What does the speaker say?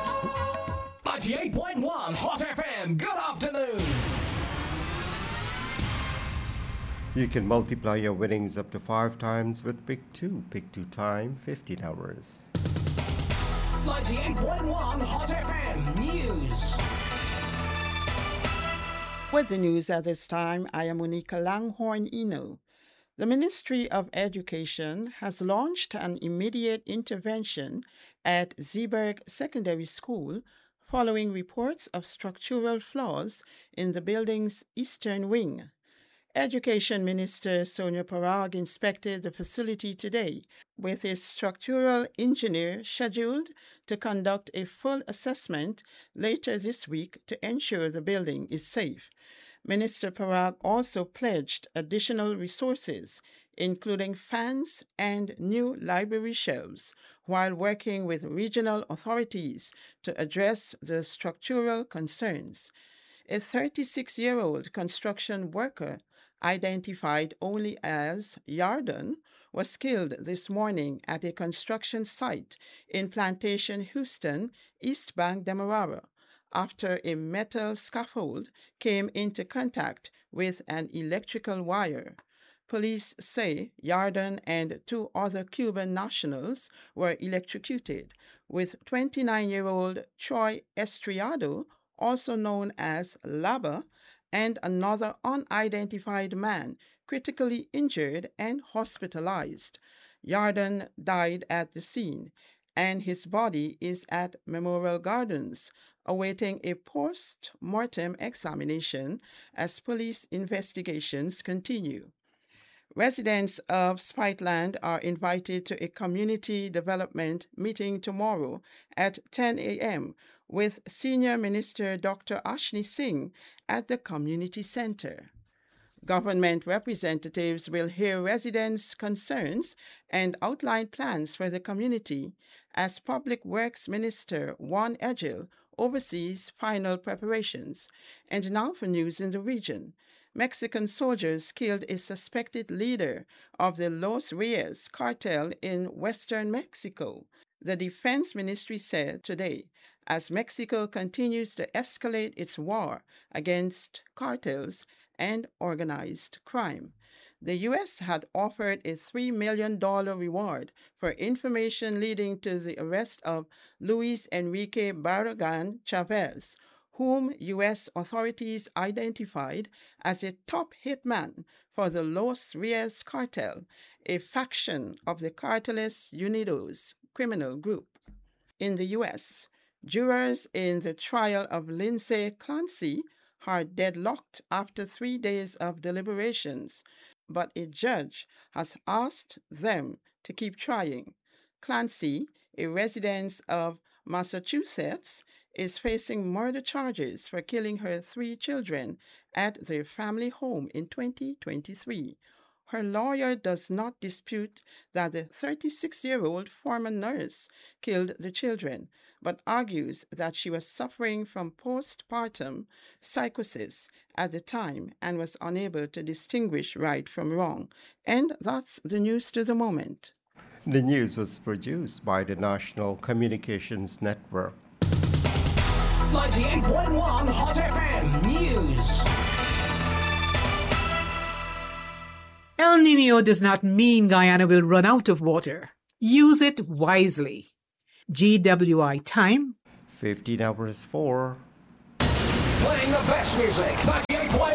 98.1 Hot FM, good afternoon. You can multiply your winnings up to 5 times with Pick 2. Pick 2 time, 15 hours. 98.1 Hot FM News. With the news at this time, I am Monica Langhorne-Eno. The Ministry of Education has launched an immediate intervention at Zeeburg Secondary School following reports of structural flaws in the building's eastern wing. Education Minister Sonia Parag inspected the facility today, with a structural engineer scheduled to conduct a full assessment later this week to ensure the building is safe. Minister Parag also pledged additional resources, including fans and new library shelves, while working with regional authorities to address the structural concerns. A 36-year-old construction worker, identified only as Yarden, was killed this morning at a construction site in Plantation, Houston, East Bank, Demerara, after a metal scaffold came into contact with an electrical wire. Police say Yarden and 2 other Cuban nationals were electrocuted, with 29-year-old Troy Estriado, also known as Laba, and another unidentified man critically injured and hospitalized. Yarden died at the scene, and his body is at Memorial Gardens, awaiting a post-mortem examination as police investigations continue. Residents of Spiteland are invited to a community development meeting tomorrow at 10 a.m. with Senior Minister Dr. Ashni Singh at the Community Center. Government representatives will hear residents' concerns and outline plans for the community as Public Works Minister Juan Egil oversees final preparations. And now for news in the region. Mexican soldiers killed a suspected leader of the Los Reyes cartel in western Mexico, the Defense Ministry said today, as Mexico continues to escalate its war against cartels and organized crime. The U.S. had offered a $3 million reward for information leading to the arrest of Luis Enrique Barragan Chavez, whom U.S. authorities identified as a top hitman for the Los Reyes cartel, a faction of the Carteles Unidos criminal group. In the U.S., jurors in the trial of Lindsay Clancy are deadlocked after 3 days of deliberations, but a judge has asked them to keep trying. Clancy, a resident of Massachusetts, is facing murder charges for killing her 3 children at their family home in 2023. Her lawyer does not dispute that the 36-year-old former nurse killed the children, but argues that she was suffering from postpartum psychosis at the time and was unable to distinguish right from wrong. And that's the news to the moment. The news was produced by the National Communications Network. 98.1 Hot FM News. El Niño does not mean Guyana will run out of water. Use it wisely. GWI time. 15 hours 4. Playing the best music. 98.1